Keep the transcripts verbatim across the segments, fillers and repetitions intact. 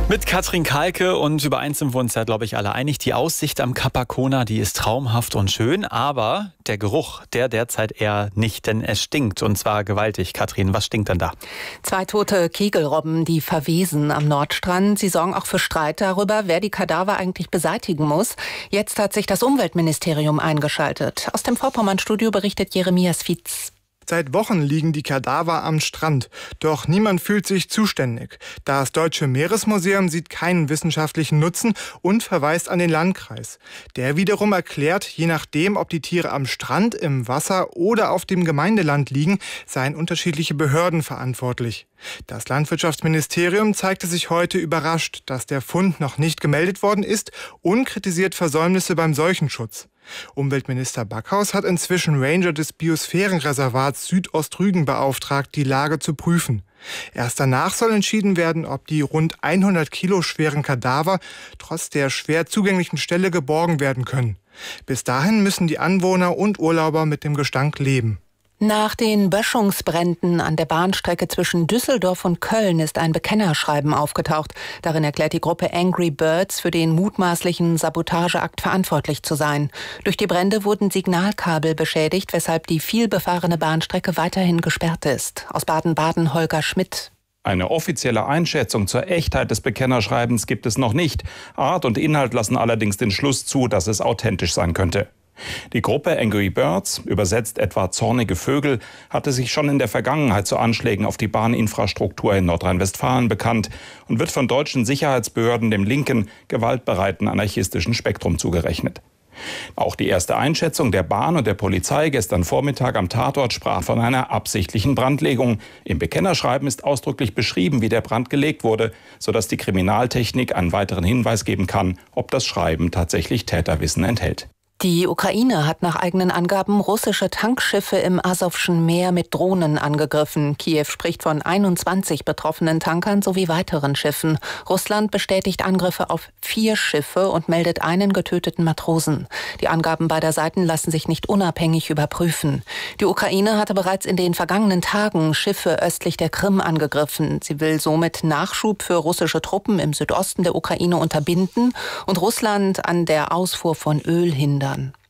Mit Katrin Kahlke, und über eins sind wir uns ja, glaube ich, alle einig. Die Aussicht am Kap Arkona, die ist traumhaft und schön, aber der Geruch, der derzeit eher nicht, denn es stinkt, und zwar gewaltig. Katrin, was stinkt denn da? Zwei tote Kegelrobben, die verwesen am Nordstrand. Sie sorgen auch für Streit darüber, wer die Kadaver eigentlich beseitigen muss. Jetzt hat sich das Umweltministerium eingeschaltet. Aus dem Vorpommern-Studio berichtet Jeremias Fietz. Seit Wochen liegen die Kadaver am Strand. Doch niemand fühlt sich zuständig. Das Deutsche Meeresmuseum sieht keinen wissenschaftlichen Nutzen und verweist an den Landkreis. Der wiederum erklärt, je nachdem, ob die Tiere am Strand, im Wasser oder auf dem Gemeindeland liegen, seien unterschiedliche Behörden verantwortlich. Das Landwirtschaftsministerium zeigte sich heute überrascht, dass der Fund noch nicht gemeldet worden ist, und kritisiert Versäumnisse beim Seuchenschutz. Umweltminister Backhaus hat inzwischen Ranger des Biosphärenreservats Südostrügen beauftragt, die Lage zu prüfen. Erst danach soll entschieden werden, ob die rund hundert Kilo schweren Kadaver trotz der schwer zugänglichen Stelle geborgen werden können. Bis dahin müssen die Anwohner und Urlauber mit dem Gestank leben. Nach den Böschungsbränden an der Bahnstrecke zwischen Düsseldorf und Köln ist ein Bekennerschreiben aufgetaucht. Darin erklärt die Gruppe Angry Birds, für den mutmaßlichen Sabotageakt verantwortlich zu sein. Durch die Brände wurden Signalkabel beschädigt, weshalb die vielbefahrene Bahnstrecke weiterhin gesperrt ist. Aus Baden-Baden Holger Schmidt. Eine offizielle Einschätzung zur Echtheit des Bekennerschreibens gibt es noch nicht. Art und Inhalt lassen allerdings den Schluss zu, dass es authentisch sein könnte. Die Gruppe Angry Birds, übersetzt etwa zornige Vögel, hatte sich schon in der Vergangenheit zu Anschlägen auf die Bahninfrastruktur in Nordrhein-Westfalen bekannt und wird von deutschen Sicherheitsbehörden dem linken, gewaltbereiten anarchistischen Spektrum zugerechnet. Auch die erste Einschätzung der Bahn und der Polizei gestern Vormittag am Tatort sprach von einer absichtlichen Brandlegung. Im Bekennerschreiben ist ausdrücklich beschrieben, wie der Brand gelegt wurde, sodass die Kriminaltechnik einen weiteren Hinweis geben kann, ob das Schreiben tatsächlich Täterwissen enthält. Die Ukraine hat nach eigenen Angaben russische Tankschiffe im Asowschen Meer mit Drohnen angegriffen. Kiew spricht von einundzwanzig betroffenen Tankern sowie weiteren Schiffen. Russland bestätigt Angriffe auf vier Schiffe und meldet einen getöteten Matrosen. Die Angaben beider Seiten lassen sich nicht unabhängig überprüfen. Die Ukraine hatte bereits in den vergangenen Tagen Schiffe östlich der Krim angegriffen. Sie will somit Nachschub für russische Truppen im Südosten der Ukraine unterbinden und Russland an der Ausfuhr von Öl hindern.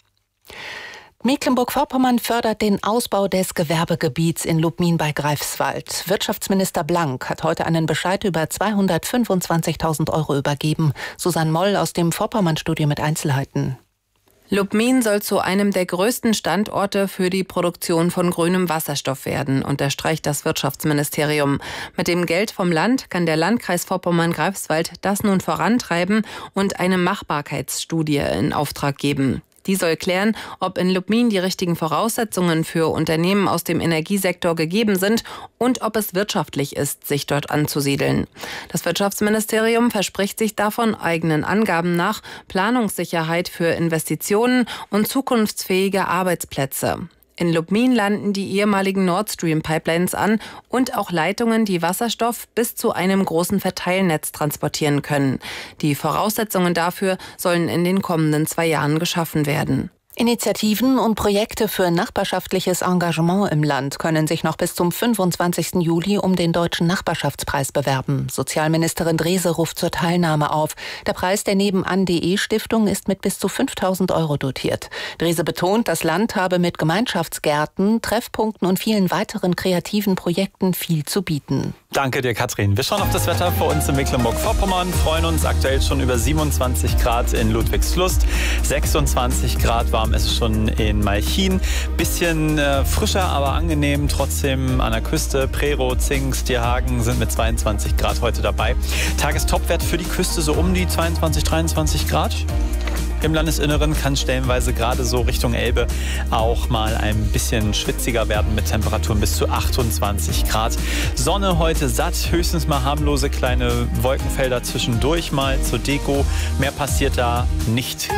Mecklenburg-Vorpommern fördert den Ausbau des Gewerbegebiets in Lubmin bei Greifswald. Wirtschaftsminister Blank hat heute einen Bescheid über zweihundertfünfundzwanzigtausend Euro übergeben. Susanne Moll aus dem Vorpommern-Studio mit Einzelheiten. Lubmin soll zu einem der größten Standorte für die Produktion von grünem Wasserstoff werden, unterstreicht das Wirtschaftsministerium. Mit dem Geld vom Land kann der Landkreis Vorpommern-Greifswald das nun vorantreiben und eine Machbarkeitsstudie in Auftrag geben. Die soll klären, ob in Lubmin die richtigen Voraussetzungen für Unternehmen aus dem Energiesektor gegeben sind und ob es wirtschaftlich ist, sich dort anzusiedeln. Das Wirtschaftsministerium verspricht sich davon eigenen Angaben nach Planungssicherheit für Investitionen und zukunftsfähige Arbeitsplätze. In Lubmin landen die ehemaligen Nord Stream Pipelines an und auch Leitungen, die Wasserstoff bis zu einem großen Verteilnetz transportieren können. Die Voraussetzungen dafür sollen in den kommenden zwei Jahren geschaffen werden. Initiativen und Projekte für nachbarschaftliches Engagement im Land können sich noch bis zum fünfundzwanzigsten Juli um den Deutschen Nachbarschaftspreis bewerben. Sozialministerin Drese ruft zur Teilnahme auf. Der Preis der Nebenan.de Stiftung ist mit bis zu fünftausend Euro dotiert. Drese betont, das Land habe mit Gemeinschaftsgärten, Treffpunkten und vielen weiteren kreativen Projekten viel zu bieten. Danke dir, Katrin. Wir schauen auf das Wetter für uns in Mecklenburg-Vorpommern, freuen uns aktuell schon über siebenundzwanzig Grad in Ludwigslust, sechsundzwanzig Grad warm ist es schon in Malchin. Bisschen äh, frischer, aber angenehm, trotzdem an der Küste. Prerow, Zingst, Stierhagen sind mit zweiundzwanzig Grad heute dabei. Tagestopwert für die Küste so um die zweiundzwanzig, dreiundzwanzig Grad. Im Landesinneren kann stellenweise gerade so Richtung Elbe auch mal ein bisschen schwitziger werden mit Temperaturen bis zu achtundzwanzig Grad. Sonne heute satt, höchstens mal harmlose kleine Wolkenfelder zwischendurch mal zur Deko. Mehr passiert da nicht.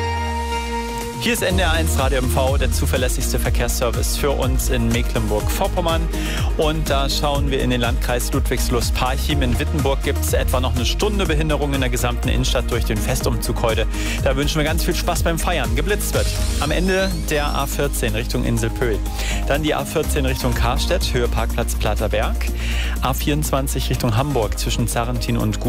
Hier ist N D R eins Radio M V, der zuverlässigste Verkehrsservice für uns in Mecklenburg-Vorpommern. Und da schauen wir in den Landkreis Ludwigslust-Parchim. In Wittenburg gibt es etwa noch eine Stunde Behinderung in der gesamten Innenstadt durch den Festumzug heute. Da wünschen wir ganz viel Spaß beim Feiern. Geblitzt wird am Ende der A vierzehn Richtung Insel-Pöhl. Dann die A vierzehn Richtung Karstedt, Höhe Parkplatz Platterberg. A vierundzwanzig Richtung Hamburg zwischen Zarrentin und Gut.